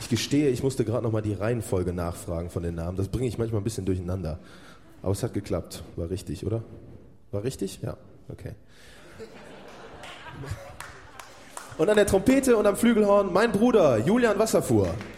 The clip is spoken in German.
Ich gestehe, ich musste gerade nochmal die Reihenfolge nachfragen von den Namen. Das bringe ich manchmal ein bisschen durcheinander. Aber es hat geklappt. War richtig, oder? War richtig? Ja, okay. Und an der Trompete und am Flügelhorn mein Bruder Julian Wasserfuhr.